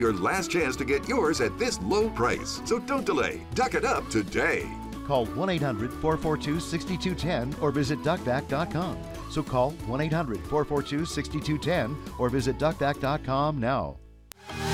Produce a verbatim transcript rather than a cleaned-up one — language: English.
Your last chance to get yours at this low price. So don't delay. Duck it up today. Call one eight hundred, four four two, six two one zero or visit duck vac dot com. So call one eight hundred, four four two, six two one zero or visit duck vac dot com now.